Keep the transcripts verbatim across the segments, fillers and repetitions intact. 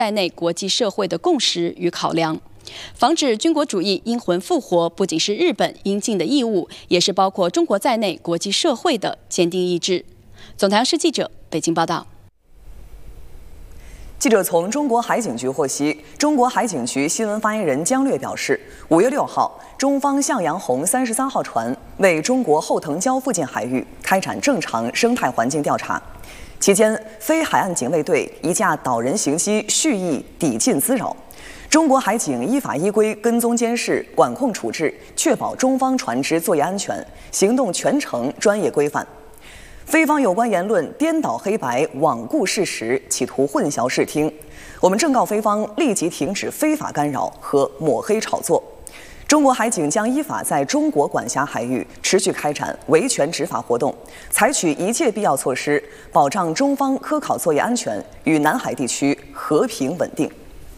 在内国际社会的共识与考量。防止军国主义阴魂复活，不仅是日本应尽的义务，也是包括中国在内国际社会的坚定意志。总台央视记者北京报道。 记者从中国海警局获悉，中国海警局新闻发言人姜略表示，五月六号，中方向阳红三十三号船为中国后藤礁附近海域开展正常生态环境调查，期间，非海岸警卫队一架岛人型机蓄意抵近滋扰，中国海警依法依规跟踪监视、管控处置，确保中方船只作业安全，行动全程专业规范。非方有关言论颠倒黑白、罔顾事实，企图混淆视听。我们正告非方立即停止非法干扰和抹黑炒作。中国海警将依法在中国管辖海域持续开展维权执法活动，采取一切必要措施，保障中方科考作业安全与南海地区和平稳定。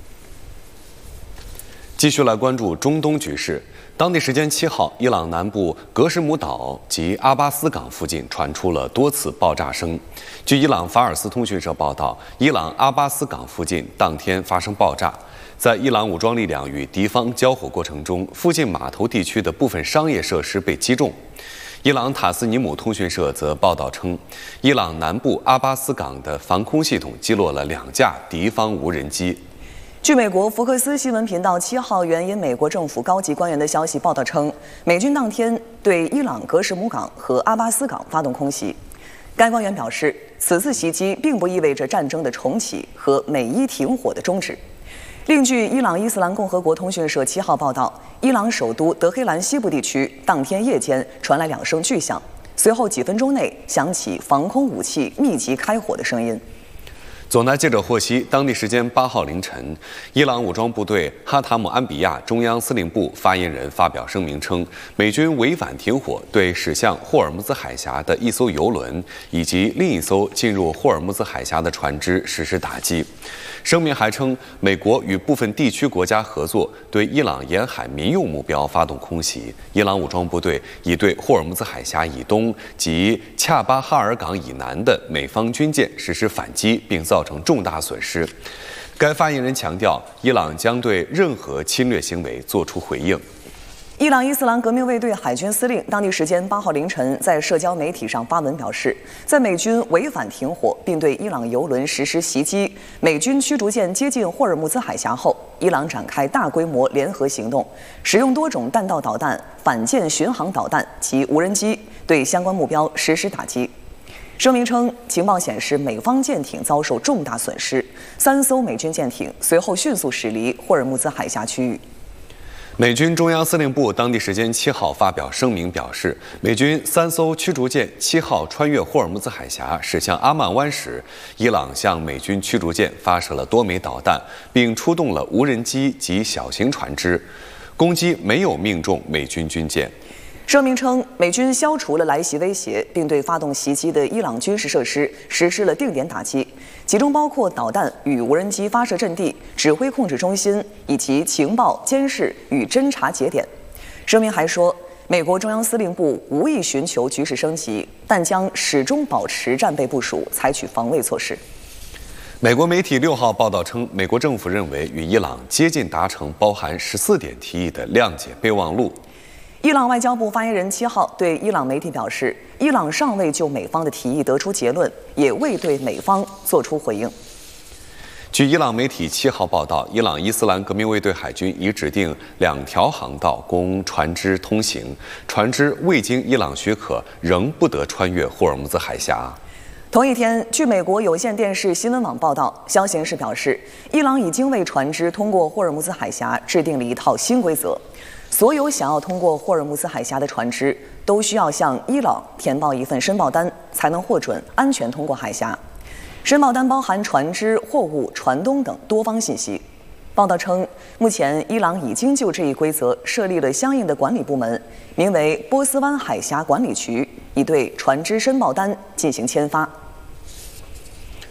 继续来关注中东局势。当地时间七号，伊朗南部格什姆岛及阿巴斯港附近传出了多次爆炸声。据伊朗法尔斯通讯社报道，伊朗阿巴斯港附近当天发生爆炸。在伊朗武装力量与敌方交火过程中，附近码头地区的部分商业设施被击中。伊朗塔斯尼姆通讯社则报道称，伊朗南部阿巴斯港的防空系统击落了两架敌方无人机。 据美国福克斯新闻频道七号援引美国政府高级官员的消息报道称，美军当天对伊朗格什姆港和阿巴斯港发动空袭。该官员表示，此次袭击并不意味着战争的重启和美伊停火的终止。另据伊朗伊斯兰共和国通讯社七号报道，伊朗首都德黑兰西部地区当天夜间传来两声巨响，随后几分钟内响起防空武器密集开火的声音。 总台记者获悉，当地时间八号凌晨，伊朗武装部队哈塔姆安比亚中央司令部发言人发表声明称，美军违反停火，对驶向霍尔木兹海峡的一艘油轮以及另一艘进入霍尔木兹海峡的船只实施打击。声明还称，美国与部分地区国家合作，对伊朗沿海民用目标发动空袭。伊朗武装部队已对霍尔木兹海峡以东及恰巴哈尔港以南的美方军舰实施反击，并造成重大损失。该发言人强调，伊朗将对任何侵略行为作出回应。 伊朗伊斯兰革命卫队海军司令当地时间八号凌晨在社交媒体上发文表示，在美军违反停火并对伊朗油轮实施袭击，美军驱逐舰接近霍尔木兹海峡后，伊朗展开大规模联合行动，使用多种弹道导弹、反舰巡航导弹及无人机对相关目标实施打击。声明称，情报显示美方舰艇遭受重大损失，三艘美军舰艇随后迅速驶离霍尔木兹海峡区域。 美军中央司令部当地时间七号发表声明表示，美军三艘驱逐舰七号穿越霍尔木兹海峡驶向阿曼湾时，伊朗向美军驱逐舰发射了多枚导弹，并出动了无人机及小型船只，攻击没有命中美军军舰。 声明称，美军消除了来袭威胁，并对发动袭击的伊朗军事设施实施了定点打击，其中包括导弹与无人机发射阵地、指挥控制中心以及情报监视与侦察节点。声明还说，美国中央司令部无意寻求局势升级，但将始终保持战备部署，采取防卫措施。 美国媒体六号报道称，美国政府认为与伊朗接近达成包含十四点提议的谅解备忘录。 伊朗外交部发言人七号对伊朗媒体表示，伊朗尚未就美方的提议得出结论，也未对美方作出回应。 据伊朗媒体七号报道，伊朗伊斯兰革命卫队海军已指定两条航道供船只通行，船只未经伊朗许可仍不得穿越霍尔木兹海峡。 同一天，据美国有线电视新闻网报道，消息人士表示，伊朗已经为船只通过霍尔木兹海峡制定了一套新规则。所有想要通过霍尔木兹海峡的船只都需要向伊朗填报一份申报单，才能获准安全通过海峡。申报单包含船只、货物、船东等多方信息。报道称，目前伊朗已经就这一规则设立了相应的管理部门，名为波斯湾海峡管理局，已对船只申报单进行签发。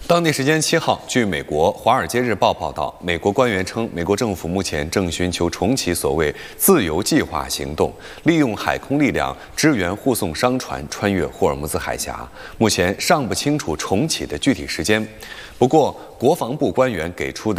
当地时间七号，据美国《华尔街日报》报道，美国官员称，美国政府目前正寻求重启所谓“自由计划”行动，利用海空力量支援护送商船穿越霍尔木兹海峡。目前尚不清楚重启的具体时间。不过，国防部官员给出的